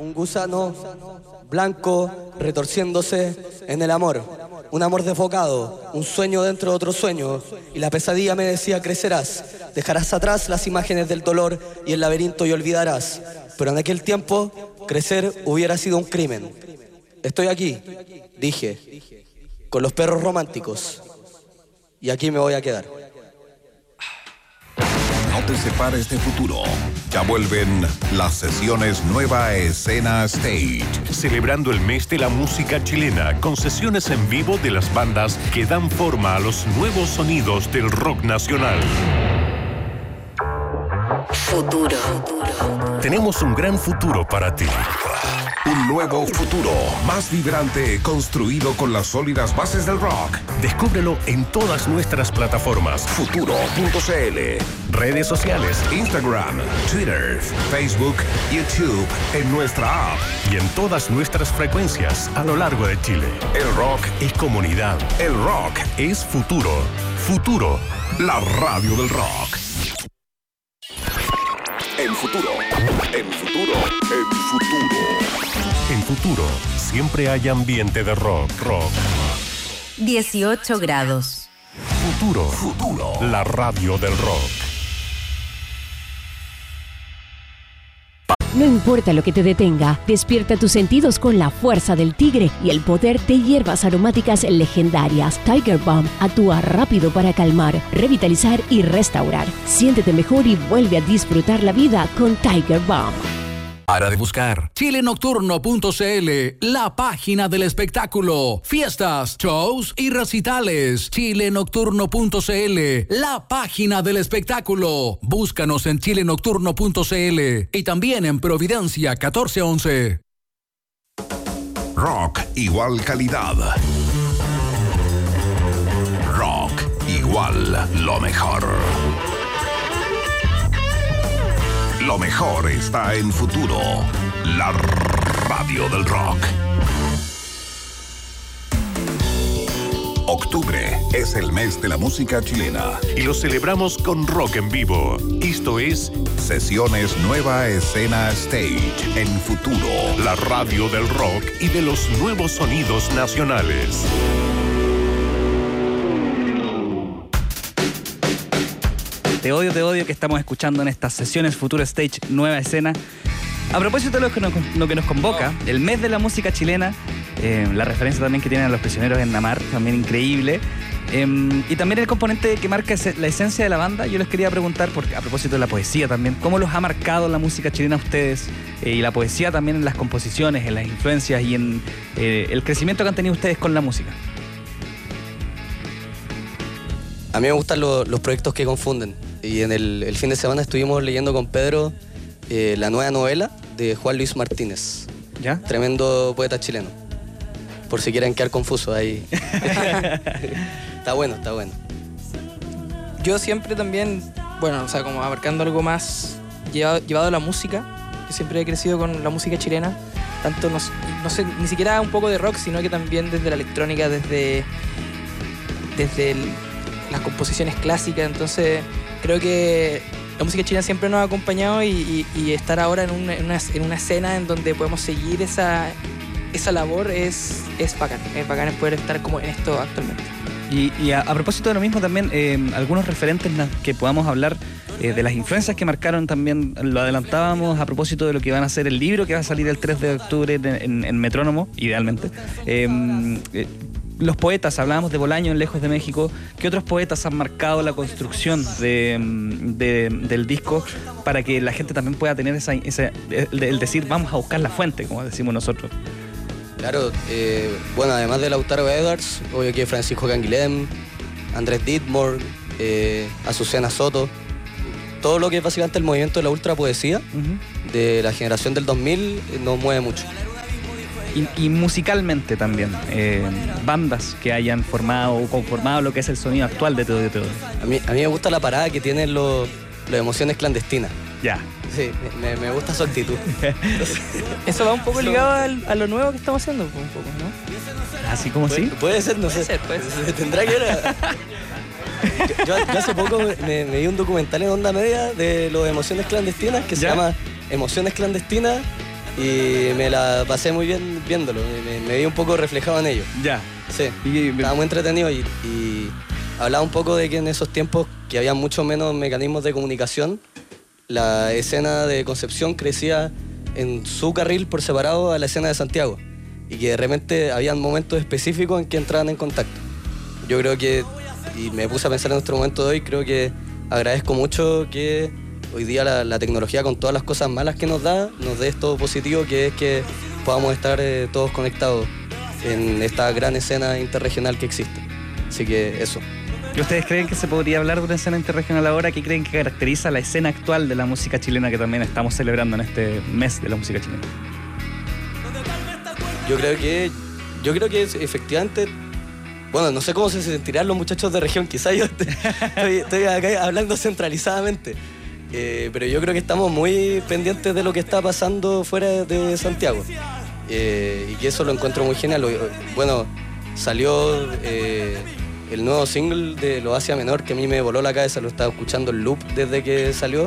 Un gusano blanco retorciéndose en el amor. Un amor desbocado, un sueño dentro de otro sueño. Y la pesadilla me decía: crecerás, dejarás atrás las imágenes del dolor y el laberinto y olvidarás. Pero en aquel tiempo, crecer hubiera sido un crimen. Estoy aquí, dije, con los perros románticos. Y aquí me voy a quedar. No te separes de futuro. Ya vuelven las sesiones Nueva Escena Stage. Celebrando el mes de la música chilena con sesiones en vivo de las bandas que dan forma a los nuevos sonidos del rock nacional. Futuro. Tenemos un gran futuro para ti. Un nuevo futuro, más vibrante, construido con las sólidas bases del rock. Descúbrelo en todas nuestras plataformas. Futuro.cl. Redes sociales. Instagram, Twitter, Facebook, YouTube, en nuestra app. Y en todas nuestras frecuencias a lo largo de Chile. El rock Es comunidad. El rock Es futuro. Futuro. La radio del rock. En futuro. En futuro. En futuro. En futuro, siempre hay ambiente de rock. 18 grados. Futuro. Futuro. La radio del rock. No importa lo que te detenga, despierta tus sentidos con la fuerza del tigre y el poder de hierbas aromáticas legendarias. Tiger Balm actúa rápido para calmar, revitalizar y restaurar. Siéntete mejor y vuelve a disfrutar la vida con Tiger Balm. Para de buscar chilenocturno.cl, la página del espectáculo, fiestas, shows y recitales. Chilenocturno.cl, la página del espectáculo. Búscanos en chilenocturno.cl y también en Providencia 1411. Rock igual calidad. Rock igual lo mejor. Lo mejor está en futuro. La radio del rock. Octubre es el mes de la música chilena. Y lo celebramos con rock en vivo. Esto es Sesiones Nueva Escena Stage en futuro. la radio del rock y de los nuevos sonidos nacionales. Te odio que estamos escuchando en estas sesiones Futuro Stage Nueva Escena. A propósito de lo que nos convoca, el mes de la música chilena, la referencia también que tienen a Los Prisioneros en Namar, también increíble. Y también el componente que marca la esencia de la banda. Yo les quería preguntar, porque a propósito de la poesía también, ¿cómo los ha marcado la música chilena a ustedes? Y la poesía también en las composiciones, en las influencias y en el crecimiento que han tenido ustedes con la música. A mí me gustan los proyectos que confunden. Y en el fin de semana estuvimos leyendo con Pedro la nueva novela de Juan Luis Martínez. ¿Ya? Tremendo poeta chileno. Por si quieren quedar confusos ahí. Está bueno. Yo siempre también, bueno, o sea, como abarcando algo más llevado a la música. Yo siempre he crecido con la música chilena. Tanto, no sé, ni siquiera un poco de rock, sino que también desde la electrónica, desde las composiciones clásicas. Entonces creo que la música chilena siempre nos ha acompañado y estar ahora en una escena en donde podemos seguir esa labor es bacán. Es bacán poder estar como en esto actualmente. Y a propósito de lo mismo también, algunos referentes que podamos hablar de las influencias que marcaron también, lo adelantábamos a propósito de lo que van a ser el libro que va a salir el 3 de octubre en Metrónomo, idealmente. Los poetas, hablábamos de Bolaño en Lejos de México. ¿Qué otros poetas han marcado la construcción del disco para que la gente también pueda tener el decir, vamos a buscar la fuente, como decimos nosotros? Claro, bueno, además de Lautaro Edwards, obvio que Francisco Canguilhem, Andrés Ditmore, Azucena Soto, todo lo que es básicamente el movimiento de la ultrapoesía de la generación del 2000 nos mueve mucho. Y musicalmente también, bandas que hayan formado o conformado lo que es el sonido actual de todo. A mí me gusta la parada que tienen los Emociones Clandestinas. Ya. Sí, me gusta su actitud. Eso va un poco ligado a lo nuevo que estamos haciendo, un poco, ¿no? Así como sí. Puede ser, no sé. Puede ser. Tendrá que ver. Yo hace poco me vi un documental en Onda Media de los Emociones Clandestinas que se llama Emociones Clandestinas y me la pasé muy bien viéndolo, me vi un poco reflejado en ello. Ya. Sí, estaba muy entretenido y hablaba un poco de que en esos tiempos que había mucho menos mecanismos de comunicación, la escena de Concepción crecía en su carril por separado a la escena de Santiago y que de repente habían momentos específicos en que entraban en contacto. Yo creo que, y me puse a pensar en nuestro momento de hoy, creo que agradezco mucho que hoy día la tecnología, con todas las cosas malas que nos da, nos dé esto positivo, que es que podamos estar todos conectados en esta gran escena interregional que existe. Así que eso. ¿Y ustedes creen que se podría hablar de una escena interregional ahora? ¿Qué creen que caracteriza la escena actual de la música chilena que también estamos celebrando en este mes de la música chilena? Yo creo que efectivamente, bueno, no sé cómo se sentirán los muchachos de región, quizás yo estoy acá hablando centralizadamente, pero yo creo que estamos muy pendientes de lo que está pasando fuera de Santiago, y que eso lo encuentro muy genial. Bueno, salió el nuevo single de Lo Asia Menor, que a mí me voló la cabeza, lo estaba escuchando en loop desde que salió.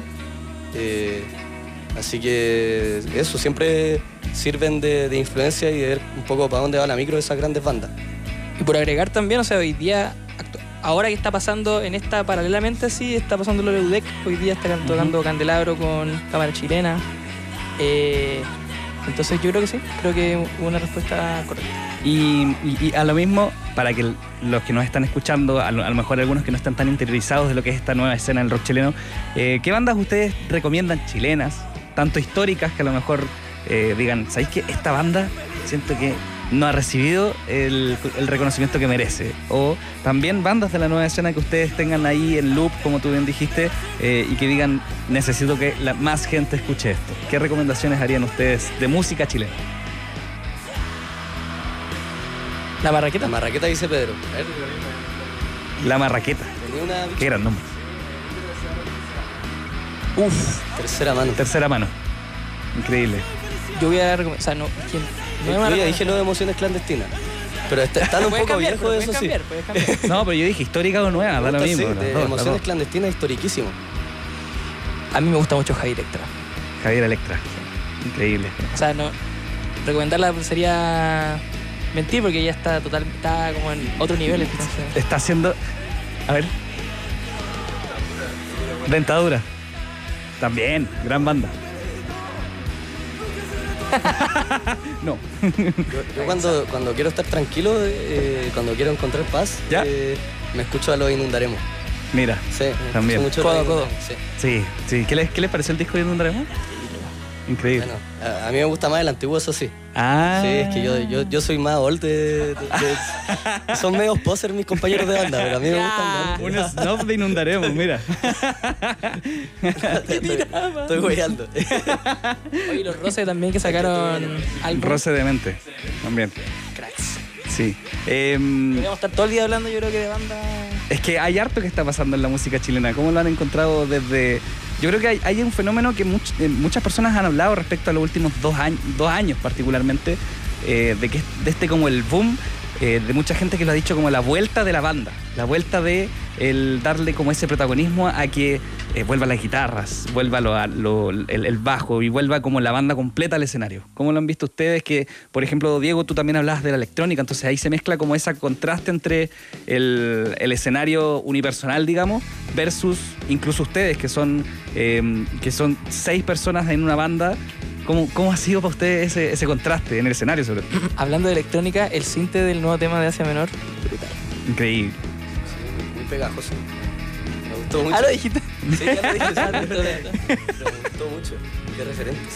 Así que eso, siempre sirven de influencia y de ver un poco para dónde va la micro de esas grandes bandas. Y por agregar también, o sea, hoy día, ahora que está pasando en esta paralelamente, sí, está pasando lo de UDEC, hoy día está tocando Candelabro con Cámara Chilena. Entonces yo creo que sí, creo que hubo una respuesta correcta. Y a lo mismo, para que los que nos están escuchando, a lo mejor algunos que no están tan interiorizados de lo que es esta nueva escena del rock chileno, ¿qué bandas ustedes recomiendan chilenas, tanto históricas que a lo mejor digan, ¿sabéis qué? Esta banda siento que no ha recibido el reconocimiento que merece? O también bandas de la nueva escena que ustedes tengan ahí en loop, como tú bien dijiste, y que digan, necesito que más gente escuche esto. ¿Qué recomendaciones harían ustedes de música chilena? ¿La Marraqueta? La Marraqueta, dice Pedro. A ver. La Marraqueta. Qué gran nombre. Tercera mano. Tercera mano. Increíble. Yo voy a recomendar, o sea, no, ¿quién? Yo ya dije lo de Emociones Clandestinas, pero están un poco viejos de eso, sí. No, pero yo dije histórica o nueva, da lo mismo. Sí, de Emociones Clandestinas, historiquísimo. A mí me gusta mucho Javier Electra. Javier Electra, increíble. O sea, no, recomendarla sería mentir porque ella está como en otro nivel. Entonces. Está haciendo, a ver, Dentadura. También, gran banda. No. Yo cuando quiero estar tranquilo, cuando quiero encontrar paz, me escucho a Los Inundaremos. Mira, sí, también. Mucho codo a codo. Sí. ¿Qué les pareció el disco de Inundaremos? Increíble. Bueno, a mí me gusta más el antiguo, eso sí. Ah. Sí, es que yo soy más old son medio poser mis compañeros de banda, pero a mí me gustan. Un snob de Inundaremos, mira. Estoy hueando. Oye, los Roce también que sacaron álbum. Roce de Mente, también. Cracks. Sí. Podríamos estar todo el día hablando, yo creo que de banda. Es que hay harto que está pasando en la música chilena. ¿Cómo lo han encontrado desde...? Yo creo que hay un fenómeno que muchas personas han hablado respecto a los últimos 2 años particularmente, de este como el boom, de mucha gente que lo ha dicho como la vuelta de la banda, la vuelta de el darle como ese protagonismo a que vuelva las guitarras, vuelva el bajo y vuelva como la banda completa al escenario. ¿Cómo lo han visto ustedes? Que, por ejemplo, Diego, tú también hablabas de la electrónica, entonces ahí se mezcla como ese contraste entre el escenario unipersonal, digamos, versus incluso ustedes, que son 6 personas en una banda. ¿Cómo ha sido para ustedes ese contraste en el escenario, sobre todo? Hablando de electrónica, el sinte del nuevo tema de Asia Menor, brutal. Increíble. Sí, muy pegajoso. Me gustó mucho. ¿Ah, lo dijiste? Sí, ya lo dije. Me gustó mucho. ¿Qué referentes?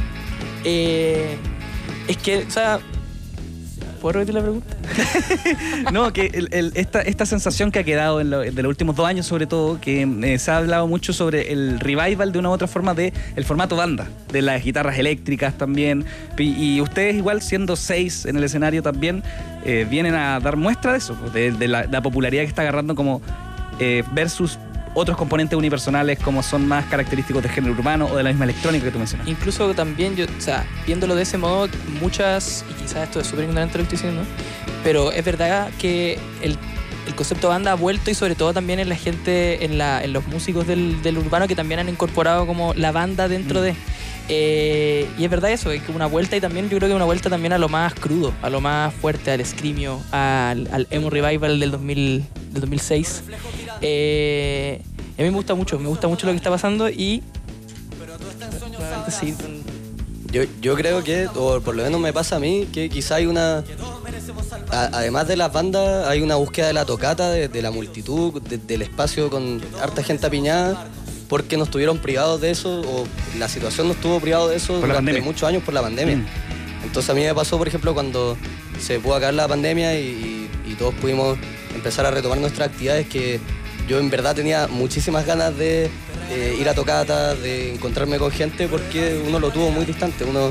Es que, o sea... ¿Puedo repetir la pregunta? No, que esta sensación que ha quedado de los últimos 2 años, sobre todo, que se ha hablado mucho sobre el revival de una u otra forma del formato banda, de las guitarras eléctricas también, y ustedes igual siendo 6 en el escenario también vienen a dar muestra de eso, de la popularidad que está agarrando como versus otros componentes unipersonales como son más característicos del género urbano o de la misma electrónica que tú mencionas. Incluso también, o sea, viéndolo de ese modo, muchas, y quizás esto es súper ignorante lo que estoy diciendo, pero es verdad que el concepto banda ha vuelto, y sobre todo también en la gente, en los músicos del urbano, que también han incorporado como la banda dentro de... es verdad eso, es que una vuelta, y también yo creo que una vuelta también a lo más crudo, a lo más fuerte, al screamio, al emo revival del 2006. A mí me gusta mucho lo que está pasando y... Sí. Yo creo que, o por lo menos me pasa a mí, que quizá hay una... Además de las bandas, hay una búsqueda de la tocata, de la multitud, del espacio con harta gente apiñada, porque nos tuvieron privados de eso, o la situación nos tuvo privados de eso durante muchos años por la pandemia. Entonces a mí me pasó, por ejemplo, cuando se pudo acabar la pandemia y todos pudimos empezar a retomar nuestras actividades, que yo en verdad tenía muchísimas ganas de ir a tocatas, de encontrarme con gente, porque uno lo tuvo muy distante. Uno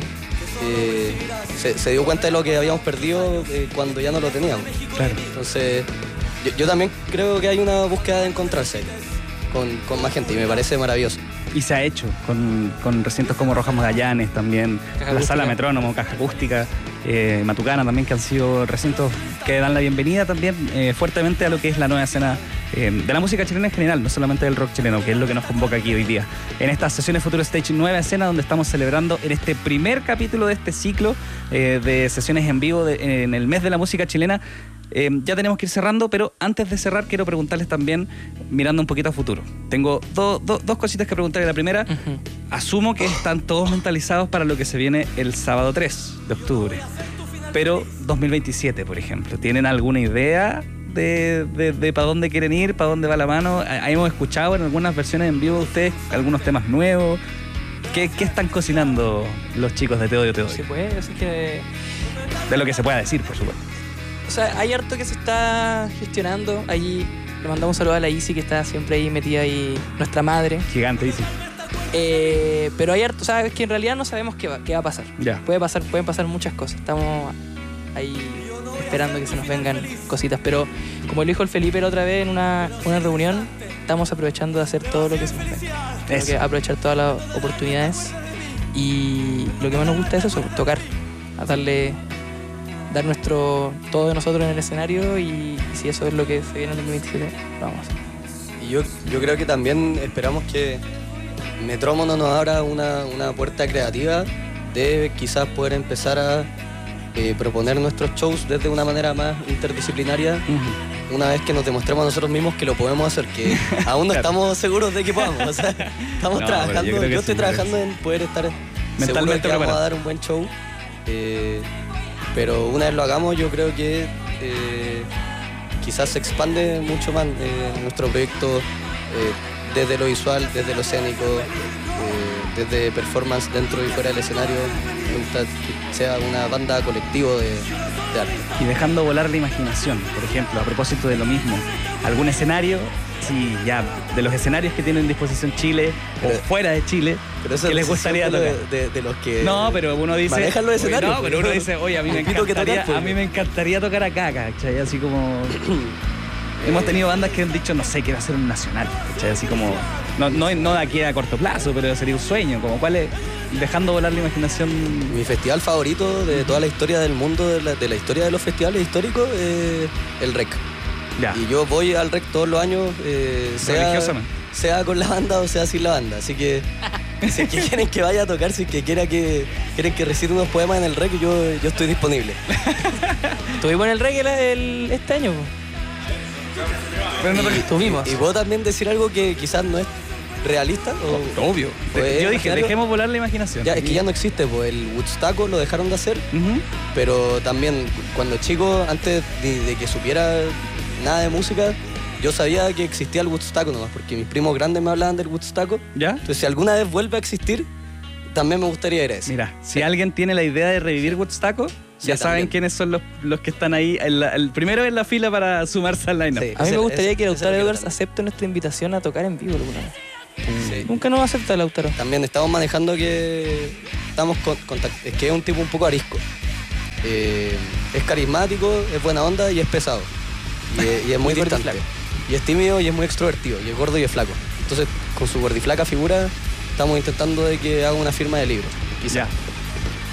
se dio cuenta de lo que habíamos perdido cuando ya no lo teníamos. Claro. Entonces, yo también creo que hay una búsqueda de encontrarse con más gente y me parece maravilloso. Y se ha hecho con recintos como Rojas Magallanes también, la Sala Metrónomo, Caja Acústica, Matucana también, que han sido recintos que dan la bienvenida también fuertemente a lo que es la nueva escena de la música chilena en general, no solamente del rock chileno, que es lo que nos convoca aquí hoy día. En estas sesiones Futuro Stage Nueva Escena, donde estamos celebrando en este primer capítulo de este ciclo de sesiones en vivo en el mes de la música chilena. Ya tenemos que ir cerrando, pero antes de cerrar quiero preguntarles también, mirando un poquito a futuro. Tengo dos cositas que preguntarles. La primera, asumo que están todos mentalizados para lo que se viene el sábado 3 de octubre. Pero 2027, por ejemplo, ¿tienen alguna idea de para dónde quieren ir, para dónde va la mano? Hemos escuchado en algunas versiones en vivo de ustedes algunos temas nuevos. ¿Qué están cocinando los chicos de Te Odio, Te Odio? ¿Se puede? Así que... De lo que se pueda decir, por supuesto. O sea, hay harto que se está gestionando. Allí le mandamos un saludo a la Isi, que está siempre ahí metida ahí, nuestra madre. Gigante, Isi. Pero hay harto, sabes que en realidad no sabemos qué va a pasar. Ya. Pueden pasar muchas cosas. Estamos ahí esperando que se nos vengan cositas. Pero como lo dijo el Felipe la otra vez en una reunión, estamos aprovechando de hacer todo lo que se nos venga. Tenemos que aprovechar todas las oportunidades. Y lo que más nos gusta es eso, tocar, a dar todo de nosotros en el escenario, y si eso es lo que se viene en el 2027, lo vamos a hacer. Y yo creo que también esperamos que Metrómono nos abra una puerta creativa de quizás poder empezar a proponer nuestros shows desde una manera más interdisciplinaria, una vez que nos demostremos a nosotros mismos que lo podemos hacer, que aún no estamos seguros de que podamos. O sea, estamos trabajando, yo estoy trabajando en poder estar seguro de que vamos a dar un buen show. Pero una vez lo hagamos, yo creo que quizás se expande mucho más nuestro proyecto desde lo visual, desde lo escénico, desde performance dentro y fuera del escenario, que sea una banda colectivo de arte. Y dejando volar la imaginación, por ejemplo, a propósito de lo mismo, algún escenario, sí, ya, de los escenarios que tiene en disposición Chile o fuera de Chile, que les gustaría tocar. De los que no, pero uno dice, manejan los escenarios. No, pero uno dice, oye, a mí me encantaría tocar acá, ¿cachai? Así como... Hemos tenido bandas que han dicho, no sé, quiero hacer un nacional, ¿cachai? Así como, no de aquí a corto plazo, pero sería un sueño, como cuál es, dejando volar la imaginación. Mi festival favorito de toda la historia del mundo, de la historia de los festivales históricos, el REC. Ya. Y yo voy al REC todos los años, sea con la banda o sea sin la banda. Así que si es que quieren que vaya a tocar, si es que quieren que recite unos poemas en el REC, yo estoy disponible. Estuvimos en el REC este año. Pero no estuvimos. ¿Y puedo también decir algo que quizás no es realista? Obvio. Yo dije, dejemos volar la imaginación. Ya, es que ya no existe, pues el Woodstock lo dejaron de hacer, pero también cuando chico, antes de que supiera nada de música, yo sabía que existía el Woodstock nomás, porque mis primos grandes me hablaban del Woodstock. ¿Ya? Entonces, si alguna vez vuelve a existir, también me gustaría ir a eso. Mira, si alguien tiene la idea de revivir Woodstock, ya saben quiénes son los que están ahí, el primero en la fila para sumarse al line-up. Sí, a mí me gustaría que Lautaro Edwards acepte nuestra invitación a tocar en vivo alguna vez. Sí. Nunca nos acepta Lautaro. También estamos manejando que estamos es que es un tipo un poco arisco. Es carismático, es buena onda y es pesado. Y es muy distante. Y es tímido y es muy extrovertido. Y es gordo y es flaco. Entonces, con su gordiflaca figura, estamos intentando de que haga una firma de libros. Ya.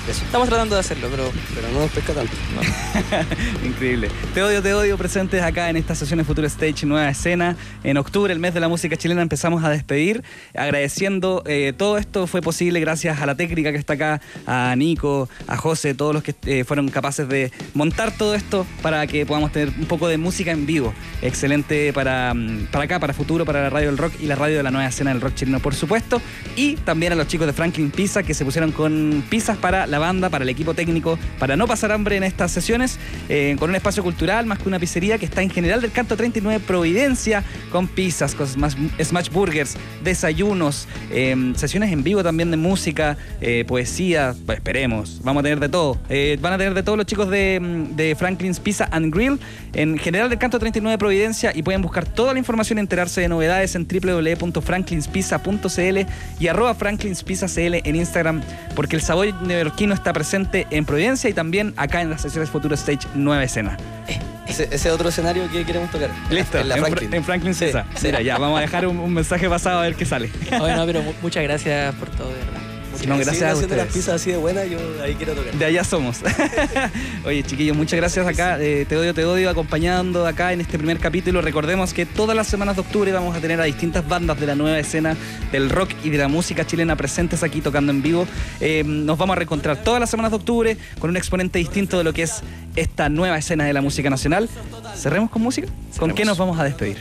Eso. Estamos tratando de hacerlo, pero no nos pesca tanto. Increíble. Te odio, presentes acá en esta sesión de Futuro Stage Nueva Escena. En octubre, el mes de la música chilena, empezamos a despedir, agradeciendo, todo esto fue posible gracias a la técnica que está acá, a Nico, a José, todos los que fueron capaces de montar todo esto para que podamos tener un poco de música en vivo. Excelente para acá, para Futuro, para la radio del rock y la radio de la Nueva Escena del rock chileno, por supuesto. Y también a los chicos de Franklin Pizza, que se pusieron con pizzas para la banda, para el equipo técnico, para no pasar hambre en estas sesiones, con un espacio cultural más que una pizzería que está en General del Canto 39 Providencia, con pizzas, con smash burgers, desayunos, sesiones en vivo también de música, poesía, pues esperemos, vamos a tener de todo. Van a tener de todo los chicos de Franklin's Pizza and Grill en General del Canto 39 Providencia, y pueden buscar toda la información y enterarse de novedades en www.franklinspizza.cl y @franklinspizzacl en Instagram, porque el sabor neoyorquino está presente en Providencia y también acá en las sesiones Futuro Stage Nueva Escena. Ese otro escenario que queremos tocar. Listo, en Franklin's Pizza. Sí. Mira, ya, vamos a dejar un mensaje pasado a ver qué sale. bueno, pero muchas gracias por todo, de verdad. No, gracias a haciendo ustedes. las pizzas así de buenas, yo ahí quiero tocar. De allá somos. Oye, chiquillos, muchas gracias acá. Te odio, acompañando acá en este primer capítulo. Recordemos que todas las semanas de octubre vamos a tener a distintas bandas de la nueva escena del rock y de la música chilena presentes aquí tocando en vivo. Nos vamos a reencontrar todas las semanas de octubre con un exponente distinto de lo que es esta nueva escena de la música nacional. ¿Cerremos con música? ¿Con qué nos vamos a despedir?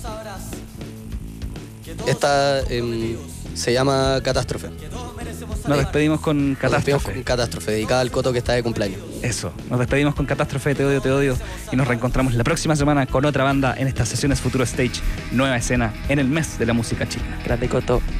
Esta se llama Catástrofe. Nos despedimos con Catástrofe. Con Catástrofe, dedicada al Coto que está de cumpleaños. Eso, nos despedimos con Catástrofe, te odio, y nos reencontramos la próxima semana con otra banda en estas sesiones Futuro Stage Nueva Escena en el mes de la música chilena. Grande Coto.